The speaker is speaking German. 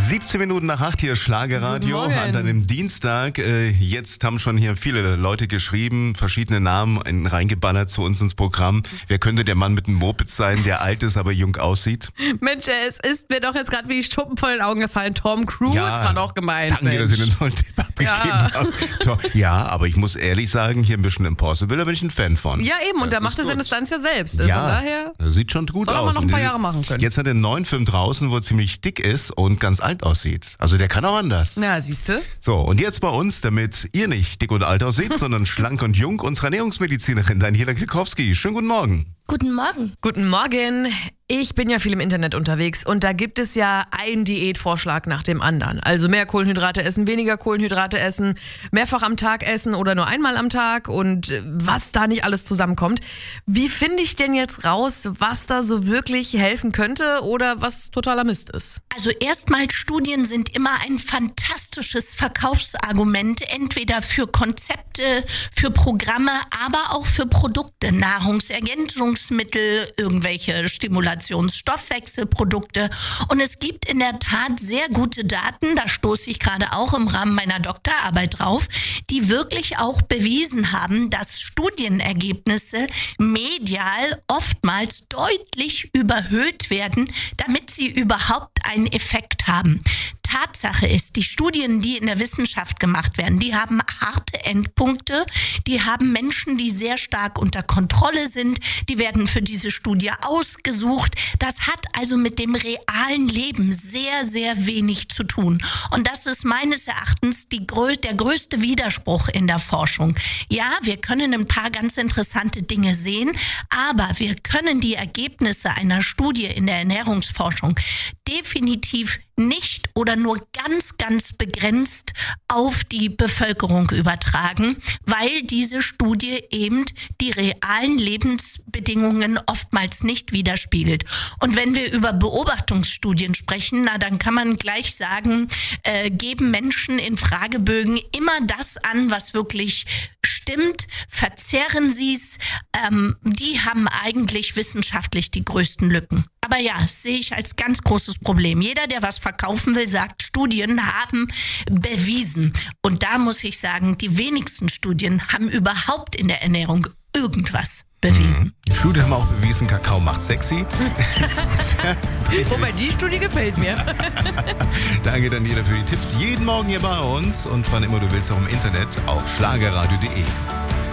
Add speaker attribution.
Speaker 1: 17 Minuten nach 8 hier Schlagerradio an einem Dienstag. Jetzt haben schon hier viele Leute geschrieben, verschiedene Namen reingeballert zu uns ins Programm. Wer könnte der Mann mit dem Moped sein, der alt ist, aber jung aussieht?
Speaker 2: Mensch, es ist mir doch jetzt gerade wie Schuppen vor den Augen gefallen. Tom Cruise war doch gemeint.
Speaker 1: Danke, dass Sie den neuen Tipp abgegeben haben. Ja, aber ich muss ehrlich sagen, hier Mission Impossible, da bin ich ein Fan von.
Speaker 2: Ja, eben, und da macht er seine Stunts ja selbst.
Speaker 1: Ja,
Speaker 2: von daher
Speaker 1: sieht schon gut aus.
Speaker 2: Soll er noch ein paar Jahre machen können.
Speaker 1: Jetzt hat er einen neuen Film draußen, wo er ziemlich dick ist und ganz alt aussieht. Also der kann auch anders.
Speaker 2: Na, siehst du?
Speaker 1: So, und jetzt bei uns, damit ihr nicht dick und alt aussieht, sondern schlank und jung, unsere Ernährungsmedizinerin Daniela Klikowski. Schönen guten Morgen.
Speaker 3: Guten Morgen.
Speaker 2: Guten Morgen. Ich bin ja viel im Internet unterwegs und da gibt es ja einen Diätvorschlag nach dem anderen. Also mehr Kohlenhydrate essen, weniger Kohlenhydrate essen, mehrfach am Tag essen oder nur einmal am Tag und was da nicht alles zusammenkommt. Wie finde ich denn jetzt raus, was da so wirklich helfen könnte oder was totaler Mist ist?
Speaker 3: Also erstmal, Studien sind immer ein fantastisches Verkaufsargument, entweder für Konzepte, für Programme, aber auch für Produkte, Nahrungsergänzungsmittel, irgendwelche Stoffwechselprodukte. Und es gibt in der Tat sehr gute Daten, da stoße ich gerade auch im Rahmen meiner Doktorarbeit drauf, die wirklich auch bewiesen haben, dass Studienergebnisse medial oftmals deutlich überhöht werden, damit sie überhaupt einen Effekt haben. Tatsache ist, die Studien, die in der Wissenschaft gemacht werden, die haben harte Endpunkte, die haben Menschen, die sehr stark unter Kontrolle sind, die werden für diese Studie ausgesucht. Das hat also mit dem realen Leben sehr, sehr wenig zu tun. Und das ist meines Erachtens der größte Widerspruch in der Forschung. Ja, wir können ein paar ganz interessante Dinge sehen, aber wir können die Ergebnisse einer Studie in der Ernährungsforschung definitiv nicht oder nur ganz, ganz begrenzt auf die Bevölkerung übertragen, weil diese Studie eben die realen Lebensbedingungen oftmals nicht widerspiegelt. Und wenn wir über Beobachtungsstudien sprechen, dann kann man gleich sagen, geben Menschen in Fragebögen immer das an, was wirklich stimmt, verzerren sie es, die haben eigentlich wissenschaftlich die größten Lücken. Aber ja, das sehe ich als ganz großes Problem. Jeder, der was verkaufen will, sagt, Studien haben bewiesen. Und da muss ich sagen, die wenigsten Studien haben überhaupt in der Ernährung irgendwas bewiesen.
Speaker 1: Die Studien haben auch bewiesen, Kakao macht sexy.
Speaker 2: Wobei, die Studie gefällt mir.
Speaker 1: Danke, Daniela, für die Tipps. Jeden Morgen hier bei uns und wann immer du willst auch im Internet auf schlagerradio.de.